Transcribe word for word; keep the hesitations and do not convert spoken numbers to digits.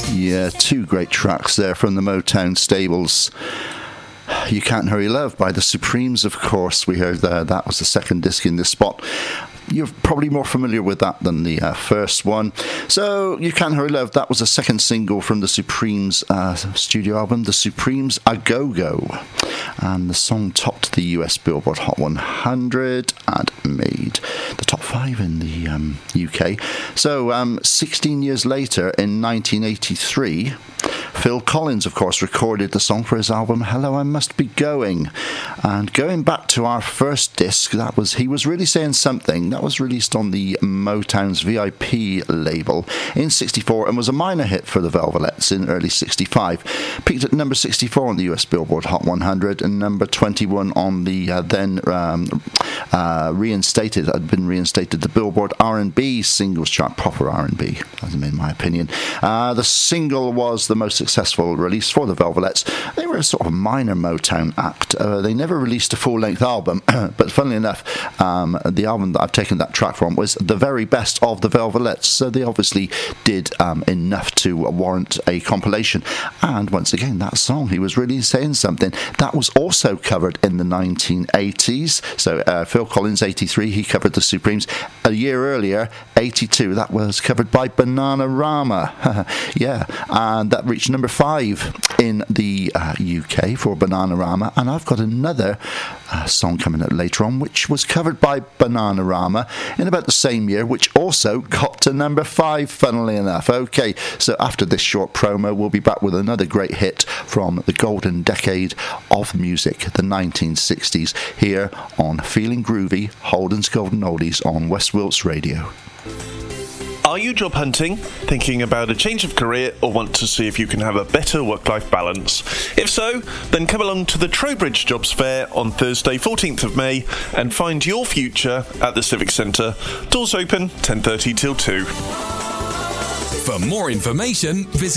Yeah, two great tracks there from the Motown stables. You Can't Hurry Love by the Supremes, of course. We heard uh, that was the second disc in this spot. You're probably more familiar with that than the uh, first one. So, You Can't Hurry Love, that was the second single from the Supremes uh, studio album, The Supremes A Go-Go. And the song topped the U S Billboard Hot one hundred and made the top five in the um, U K. So, um, sixteen years later, in nineteen eighty-three, Phil Collins, of course, recorded the song for his album Hello, I Must Be Going. And going back to our first disc, that was He Was Really Saying Something. That was released on the Motown's V I P label in sixty-four and was a minor hit for the Velvelettes in early sixty-five. Peaked at number sixty-four on the U S Billboard Hot one hundred and number twenty-one on the uh, then um, uh, reinstated, had been reinstated, the Billboard R and B singles chart, proper R and B, in my opinion. Uh, the single was the most successful release for the Velvelettes. They were a sort of minor Motown act. Uh, they never released a full-length album, but funnily enough, um, the album that I've taken that track from was the very best of the Velvelettes, so they obviously did um, enough to warrant a compilation. And once again, that song, He Was Really Saying Something, that was also covered in the nineteen eighties. So uh, Phil Collins, eighty-three, he covered the Supremes. A year earlier, eighty-two, that was covered by Bananarama. Yeah, and that reached number five in the uh, U K for Bananarama. And I've got another uh, song coming up later on, which was covered by Bananarama in about the same year, which also got to number five, funnily enough. Okay, so after this short promo, we'll be back with another great hit from the golden decade of music, the nineteen sixties, here on Feeling Groovy, Holden's Golden Oldies on West Wilts Radio. Are you job hunting, thinking about a change of career, or want to see if you can have a better work-life balance? If so, then come along to the Trowbridge Jobs Fair on Thursday, fourteenth of May, and find your future at the Civic Centre. Doors open ten thirty till two. For more information, visit